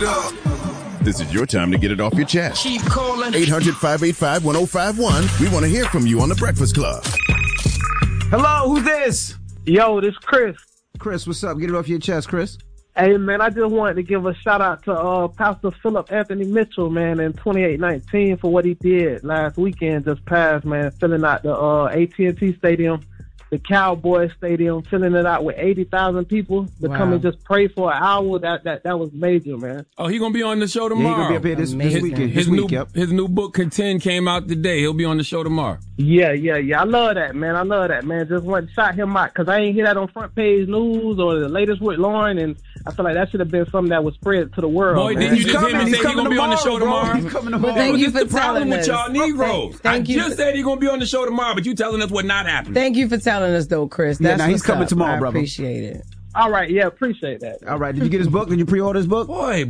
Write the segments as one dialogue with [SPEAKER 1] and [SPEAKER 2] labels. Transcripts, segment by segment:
[SPEAKER 1] it up. This is your time to get it off your chest.
[SPEAKER 2] Keep calling.
[SPEAKER 1] 800-585-1051. We want to hear from you on The Breakfast Club.
[SPEAKER 3] Hello, who's this?
[SPEAKER 4] Yo, this Chris.
[SPEAKER 3] Chris, what's up? Get it off your chest, Chris.
[SPEAKER 4] Hey, man, I just wanted to give a shout-out to Pastor Philip Anthony Mitchell, man, in 2819 for what he did last weekend just passed, man, filling out the AT&T Stadium, the Cowboys Stadium, filling it out with 80,000 people to come and just pray for an hour. That was major, man.
[SPEAKER 5] Oh, he going to be on the show tomorrow.
[SPEAKER 3] Yeah, he going to be up here this weekend.
[SPEAKER 5] His new book, Contend, came out today. He'll be on the show tomorrow.
[SPEAKER 4] Yeah. I love that, man. Just want to shout him out because I ain't hear that on front page news or the latest with Lauren, and I feel like that should have been something that was spread to the world.
[SPEAKER 5] Boy, didn't you just hear me say he's going to be on the show tomorrow?
[SPEAKER 3] He's coming tomorrow.
[SPEAKER 6] Thank you for
[SPEAKER 5] the problem
[SPEAKER 6] telling
[SPEAKER 5] with
[SPEAKER 6] us.
[SPEAKER 5] y'all Negroes. I just said he's going to be on the show tomorrow, but you telling us what not happening.
[SPEAKER 6] Thank you for telling us, though, Chris. That's
[SPEAKER 3] he's coming tomorrow,
[SPEAKER 6] I
[SPEAKER 3] brother.
[SPEAKER 6] appreciate it.
[SPEAKER 4] All right, yeah, appreciate that.
[SPEAKER 3] All right, did you get his book? Did you pre-order his book?
[SPEAKER 5] Boy.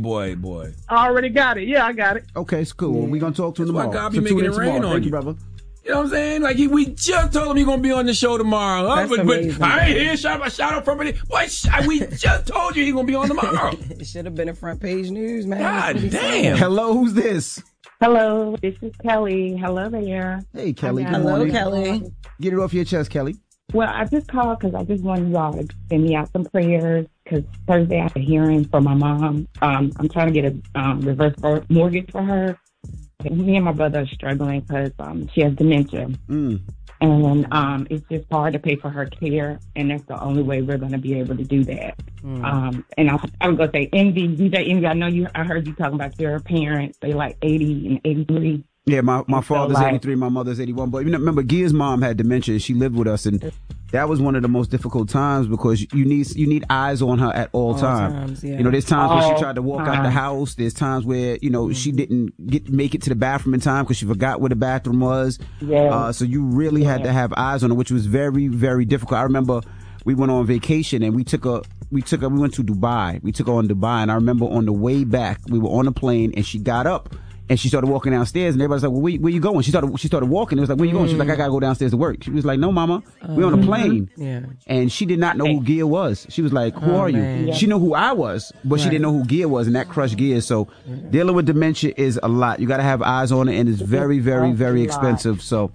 [SPEAKER 4] I already got it. Yeah, I got it.
[SPEAKER 3] Okay, it's cool. Well, we're going to talk to him tomorrow.
[SPEAKER 5] Why God be making it rain on
[SPEAKER 3] Thank
[SPEAKER 5] you,
[SPEAKER 3] brother.
[SPEAKER 5] You know what I'm saying? Like, we just told him he's going to be on the show tomorrow.
[SPEAKER 6] That's amazing.
[SPEAKER 5] But I ain't hear shout out from it. Boy, we just told you he's going to be on tomorrow.
[SPEAKER 6] It should have been a front page news, man.
[SPEAKER 5] God damn.
[SPEAKER 3] Hello, who's this?
[SPEAKER 7] Hello, this is Kelly. Hello there.
[SPEAKER 3] Hey, Kelly. Good
[SPEAKER 6] Hello,
[SPEAKER 3] morning.
[SPEAKER 6] Kelly.
[SPEAKER 3] Get it off your chest, Kelly.
[SPEAKER 7] Well, I just called because I just wanted y'all to send me out some prayers because Thursday I have a hearing for my mom. I'm trying to get a reverse mortgage for her. Me and my brother are struggling because she has dementia. And it's just hard to pay for her care, and that's the only way we're going to be able to do that. And I was going to say, DJ Envy, I heard you talking about your parents. They like 80 and 83.
[SPEAKER 3] Yeah, my father's 83, my mother's 81. But remember, Gia's mom had dementia. She lived with us, and that was one of the most difficult times because you need eyes on her at all times.
[SPEAKER 6] Yeah.
[SPEAKER 3] You know, there's times where she tried to walk out the house. There's times where she didn't make it to the bathroom in time because she forgot where the bathroom was.
[SPEAKER 7] Yeah.
[SPEAKER 3] So you really had to have eyes on her, which was very, very difficult. I remember we went on vacation and we went to Dubai. We took her on Dubai, and I remember on the way back we were on a plane and she got up. And she started walking downstairs, and everybody's like, "Well, where you going?" She started walking. It was like, "Where you going?" She was like, "I gotta go downstairs to work." She was like, "No, Mama, we're on a plane."
[SPEAKER 6] Yeah.
[SPEAKER 3] And she did not know who Gia was. She was like, "Who are you?"
[SPEAKER 6] Man.
[SPEAKER 3] She knew who I was, but she didn't know who Gia was, and that crushed Gia. So dealing with dementia is a lot. You got to have eyes on it, and it's very, very, very expensive. So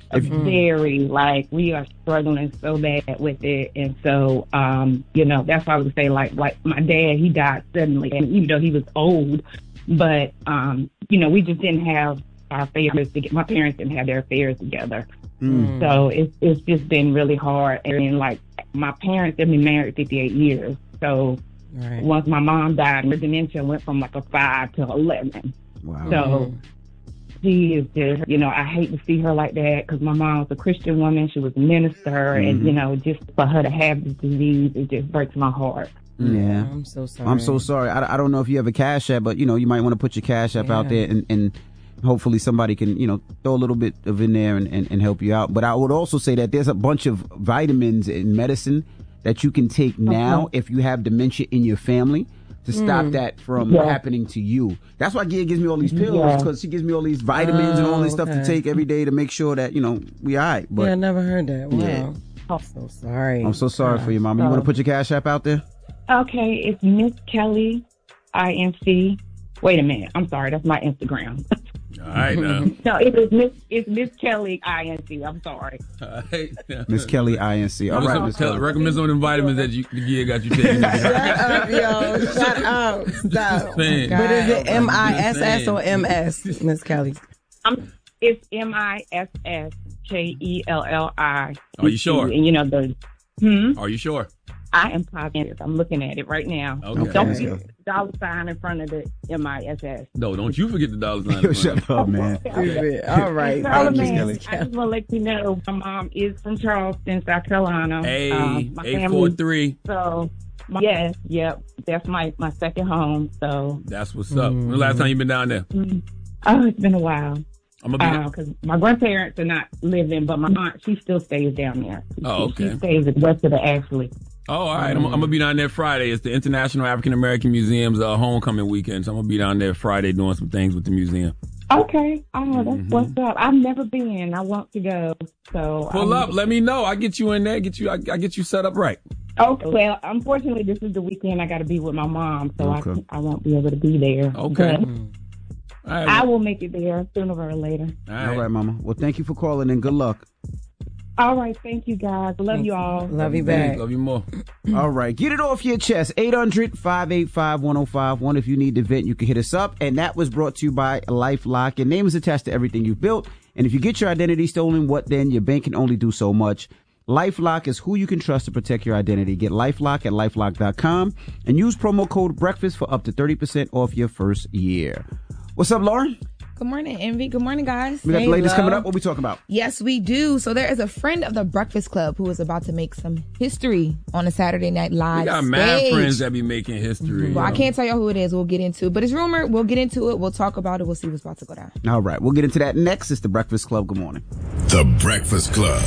[SPEAKER 7] we are struggling so bad with it, and so that's why I would say like my dad, he died suddenly, and even though he was old. But, we just didn't have our affairs together. My parents didn't have their affairs together. So it's just been really hard. And like my parents have been married 58 years. So once my mom died, her dementia went from like a 5 to 11.
[SPEAKER 3] Wow.
[SPEAKER 7] So she is just, I hate to see her like that because my mom was a Christian woman. She was a minister. And, just for her to have this disease, it just breaks my heart.
[SPEAKER 3] Yeah,
[SPEAKER 6] I'm so sorry.
[SPEAKER 3] I'm so sorry. I don't know if you have a Cash App, but you might want to put your Cash App out there, and hopefully somebody can throw a little bit of in there and help you out. But I would also say that there's a bunch of vitamins and medicine that you can take now if you have dementia in your family to stop that from happening to you. That's why Gia gives me all these pills, because she gives me all these vitamins and all this stuff to take every day to make sure that we all right. But
[SPEAKER 6] I never heard that. Wow.
[SPEAKER 3] Yeah.
[SPEAKER 6] I'm so sorry.
[SPEAKER 3] I'm so sorry for you, Mama. You want to put your Cash App out there?
[SPEAKER 7] Okay, it's Miss Kelly, INC. Wait a minute. I'm sorry. That's my Instagram.
[SPEAKER 5] All right, now.
[SPEAKER 7] No, it's Miss Kelly, INC. I'm sorry.
[SPEAKER 5] All right.
[SPEAKER 3] Miss Kelly, INC. All right, Miss Kelly.
[SPEAKER 5] Recommend some of them vitamins that Gia got you taking.
[SPEAKER 6] Shut up, yo. Shut up. Stop. But is it MISS or MS, Miss Kelly?
[SPEAKER 7] It's MISSKELLI.
[SPEAKER 5] Are you sure?
[SPEAKER 7] And
[SPEAKER 5] Are you sure?
[SPEAKER 7] I am positive. I'm looking at it right now.
[SPEAKER 5] Okay.
[SPEAKER 7] Don't forget the dollar sign in front of the MISS.
[SPEAKER 5] No, don't you forget the dollar sign.
[SPEAKER 3] Shut up, man.
[SPEAKER 6] All right.
[SPEAKER 7] Charlamagne, I just want to let you know my mom is from Charleston, South Carolina.
[SPEAKER 5] Hey,
[SPEAKER 7] my
[SPEAKER 5] 843.
[SPEAKER 7] So, that's my second home. So
[SPEAKER 5] that's what's up. When the last time you been down there?
[SPEAKER 7] Oh, it's been a while.
[SPEAKER 5] I'm
[SPEAKER 7] because my grandparents are not living, but my aunt, she still stays down there.
[SPEAKER 5] Oh, okay.
[SPEAKER 7] She stays west of the Ashley.
[SPEAKER 5] Oh, all right. I'm going to be down there Friday. It's the International African American Museum's homecoming weekend. So I'm going to be down there Friday doing some things with the museum.
[SPEAKER 7] Okay. Oh, that's what's up. I've never been. I want to go. So
[SPEAKER 5] pull up. Let me know. I get you in there. I get you set up right.
[SPEAKER 7] Okay. Well, unfortunately, this is the weekend I got to be with my mom, so I won't be able to be there.
[SPEAKER 5] Okay.
[SPEAKER 7] But I will make it there sooner or later.
[SPEAKER 3] All right, Mama. Well, thank you for calling and good luck.
[SPEAKER 7] All right. Thank you, guys. Love you all.
[SPEAKER 6] Love you back.
[SPEAKER 5] Love you more.
[SPEAKER 3] All right. Get it off your chest. 800-585-1051. If you need to vent, you can hit us up. And that was brought to you by LifeLock. Your name is attached to everything you've built. And if you get your identity stolen, what then? Your bank can only do so much. LifeLock is who you can trust to protect your identity. Get LifeLock at LifeLock.com and use promo code BREAKFAST for up to 30% off your first year. What's up, Lauren?
[SPEAKER 2] Good morning, Envy. Good morning, guys.
[SPEAKER 3] We got the latest coming up. What we talking about?
[SPEAKER 2] Yes, we do. So there is a friend of the Breakfast Club who is about to make some history on a Saturday Night Live
[SPEAKER 5] We got
[SPEAKER 2] stage.
[SPEAKER 5] mad friends that be making history.
[SPEAKER 2] Well, I can't tell y'all who it is. We'll get into it. But it's rumored. We'll get into it. We'll talk about it. We'll see what's about to go down.
[SPEAKER 3] All right. We'll get into that next. It's the Breakfast Club. Good morning.
[SPEAKER 1] The Breakfast Club.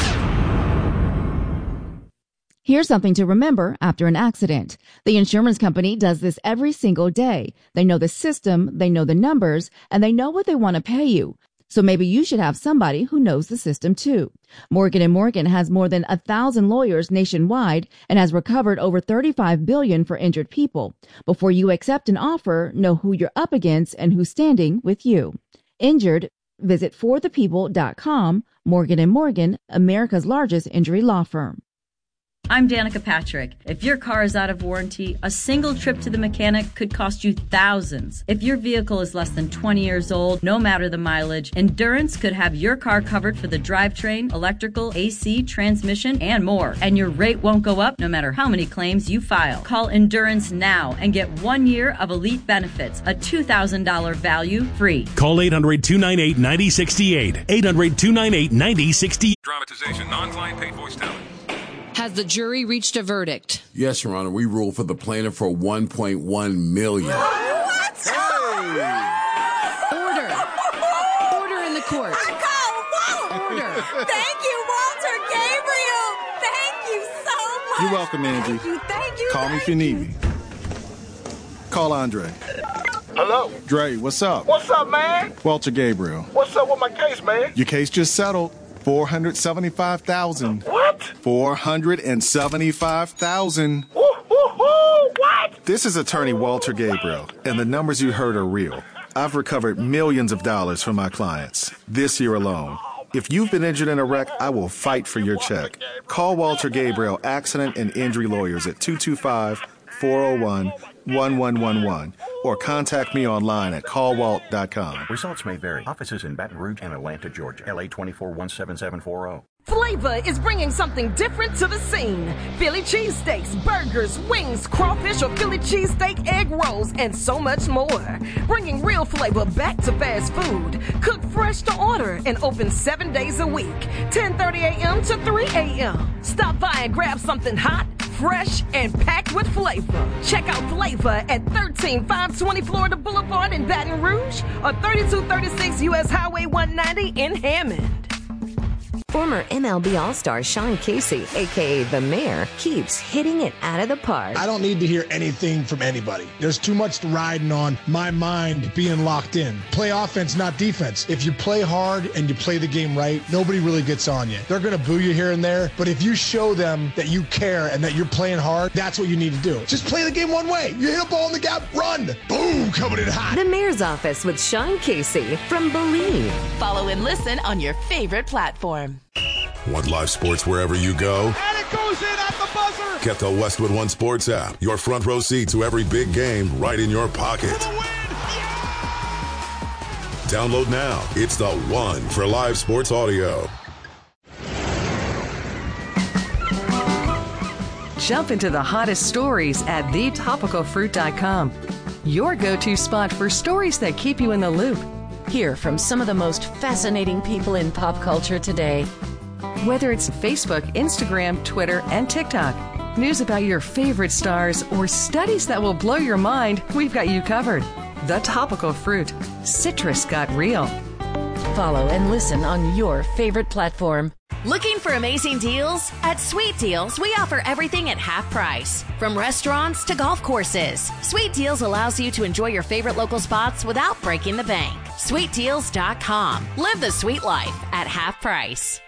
[SPEAKER 8] Here's something to remember after an accident. The insurance company does this every single day. They know the system, they know the numbers, and they know what they want to pay you. So maybe you should have somebody who knows the system too. Morgan & Morgan has more than 1,000 lawyers nationwide and has recovered over $35 billion for injured people. Before you accept an offer, know who you're up against and who's standing with you. Injured? Visit forthepeople.com. Morgan & Morgan, America's largest injury law firm.
[SPEAKER 9] I'm Danica Patrick. If your car is out of warranty, a single trip to the mechanic could cost you thousands. If your vehicle is less than 20 years old, no matter the mileage, Endurance could have your car covered for the drivetrain, electrical, AC, transmission, and more. And your rate won't go up no matter how many claims you file. Call Endurance now and get 1 year of elite benefits, a $2,000 value free.
[SPEAKER 10] Call 800-298-9068. 800-298-9068.
[SPEAKER 11] Dramatization, non-client paid voice talent.
[SPEAKER 12] Has the jury reached a verdict?
[SPEAKER 13] Yes, Your Honor. We ruled for the plaintiff for $1.1 million.
[SPEAKER 12] What? Hey! Order in the court. Order.
[SPEAKER 14] Thank you, Walter Gabriel. Thank you so much.
[SPEAKER 15] You're welcome, Angie.
[SPEAKER 14] Thank you.
[SPEAKER 15] Call me if you need me. Call Andre.
[SPEAKER 16] Hello?
[SPEAKER 15] Dre, what's up?
[SPEAKER 16] What's up, man?
[SPEAKER 15] Walter Gabriel.
[SPEAKER 16] What's up with my case, man?
[SPEAKER 15] Your case just settled. $475,000.
[SPEAKER 16] What?
[SPEAKER 15] $475,000.
[SPEAKER 16] What?
[SPEAKER 15] This is attorney Walter Gabriel, and the numbers you heard are real. I've recovered millions of dollars from my clients this year alone. If you've been injured in a wreck, I will fight for your check. Call Walter Gabriel Accident and Injury Lawyers at 225-401-1111 or contact me online at callwalt.com.
[SPEAKER 17] Results may vary. Offices in Baton Rouge and Atlanta, Georgia. LA 2417740.
[SPEAKER 18] Flavor is bringing something different to the scene. Philly cheesesteaks, burgers, wings, crawfish or Philly cheesesteak egg rolls, and so much more. Bringing real flavor back to fast food. Cooked fresh to order and open 7 days a week. 10:30 a.m. to 3 a.m. Stop by and grab something hot, fresh, and packed with flavor. Check out Flavor at 13520 Florida Boulevard in Baton Rouge or 3236 U.S. Highway 190 in Hammond.
[SPEAKER 19] Former MLB All-Star Sean Casey, a.k.a. The Mayor, keeps hitting it out of the park.
[SPEAKER 20] I don't need to hear anything from anybody. There's too much riding on my mind being locked in. Play offense, not defense. If you play hard and you play the game right, nobody really gets on you. They're going to boo you here and there, but if you show them that you care and that you're playing hard, that's what you need to do. Just play the game one way. You hit a ball in the gap, run. Boom, coming in hot.
[SPEAKER 19] The Mayor's Office with Sean Casey from Believe.
[SPEAKER 21] Follow and listen on your favorite platform.
[SPEAKER 1] Want live sports wherever you go?
[SPEAKER 22] And it goes in at the buzzer!
[SPEAKER 1] Get the Westwood One Sports app. Your front row seat to every big game right in your pocket.
[SPEAKER 22] For the win! Yeah!
[SPEAKER 1] Download now. It's the one for live sports audio.
[SPEAKER 23] Jump into the hottest stories at thetopicalfruit.com. Your go-to spot for stories that keep you in the loop.
[SPEAKER 21] Hear from some of the most fascinating people in pop culture today.
[SPEAKER 23] Whether it's Facebook, Instagram, Twitter, and TikTok, news about your favorite stars, or studies that will blow your mind, we've got you covered. The Topical Fruit. Citrus got real.
[SPEAKER 21] Follow and listen on your favorite platform.
[SPEAKER 24] Looking for amazing deals? At Sweet Deals, we offer everything at half price. From restaurants to golf courses, Sweet Deals allows you to enjoy your favorite local spots without breaking the bank. SweetDeals.com. Live the sweet life at half price.